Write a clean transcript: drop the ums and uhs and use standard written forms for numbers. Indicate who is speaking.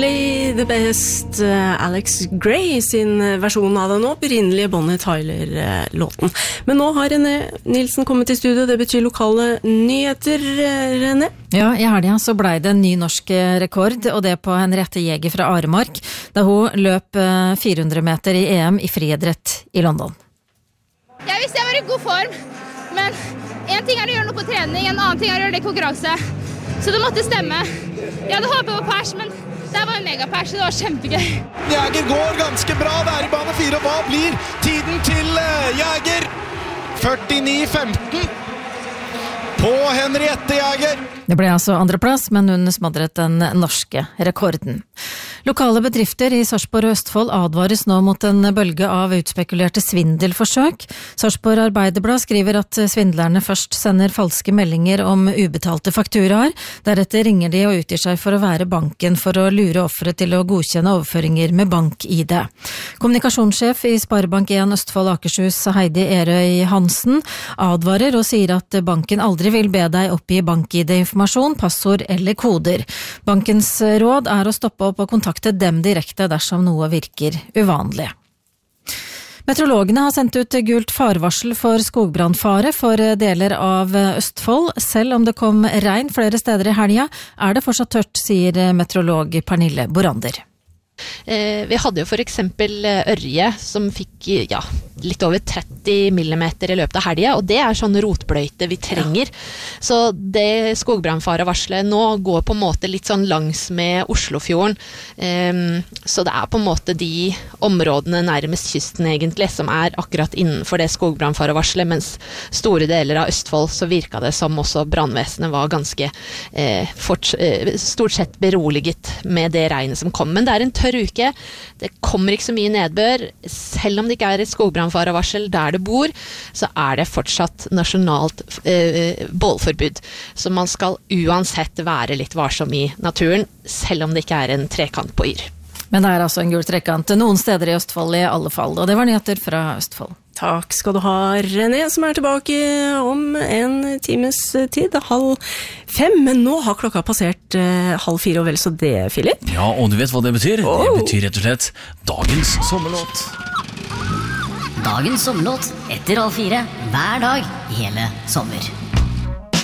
Speaker 1: Simply the Best, Alex Gray sin versjon av den opprinnelige Bonnie Tyler-låten. Men nå har René Nilsen kommet til studio, det betyr lokale nyheter, René.
Speaker 2: Ja, i helgen så ble det en ny norsk rekord, og det på Henriette Jæger fra Aremark, da hun løp 400 meter i EM i friidrett i London.
Speaker 3: Jeg visste jeg var i god form, men en ting er å gjøre noe på trening, en annen ting er å gjøre det i konkurranse. Så det måtte stemme. Jeg hadde håpet på pers, men det var en megapers, så det var kjempegøy.
Speaker 4: Jæger går ganske bra, det er i bane 4, og hva blir tiden til Jæger? 49.15 på Henriette Jæger.
Speaker 2: Det ble altså andreplass, men hun smadret den norske rekorden. Lokale bedrifter i Sarpsborg og Østfold advares nå mot en bølge av utspekulerte svindelforsøk. Sarpsborg Arbeiderblad skriver at svindlerne først sender falske meldinger om ubetalte fakturaer, deretter ringer de og utgir seg for å være banken for å lure offeret til å godkjenne overføringer med bank-ID. Kommunikasjonssjef i Sparebank 1 Østfold Akershus, Heidi Erøy Hansen, advarer og sier at banken aldri vil be deg oppgi bank-ID-informasjon, passord eller koder. Bankens råd er å stoppe opp og kontakte dem direkte dersom noe virker uvanlig. Meteorologene har sendt ut gult farvarsel for skogbrannfare for deler av Østfold. Selv om det kom regn flere steder i helga, er det fortsatt tørt, sier meteorolog Pernille Borander.
Speaker 5: Vi hadde jo for eksempel ørje som fikk litt over 30 millimeter i løpet av helga, og det er sånn rotbløyte vi trenger. Så det skogbrannfarevarslet nå går på en måte litt sånn langs med Oslofjorden. Så det er på en måte de områdene nærmest kysten egentlig som er akkurat innenfor det skogbrannfarevarslet, mens store deler av Østfold så virka det som også brannvesenet var ganske stort sett beroliget med det regnet som kom. Men det er en tørr uke, det kommer ikke så mye nedbør, selv om det ikke er et skogbrannfarevarsel der det bor, så er det fortsatt nasjonalt bålforbud. Så man skal uansett være litt varsom i naturen, selv om det ikke er en trekant på Yr.
Speaker 2: Men det er altså en gul trekant noen steder i Østfold i alle fall, og det var nyheter fra Østfold.
Speaker 1: Takk skal du ha, René, som er tilbake om en times tid, 4:30. Men nå har klokka passert 3:30, og vel så det, Philip?
Speaker 6: Ja, og du vet hva det betyr? Det betyr rett og slett dagens sommerlåt.
Speaker 7: Dagens sommerlåt etter 3:30 hver dag hele sommer.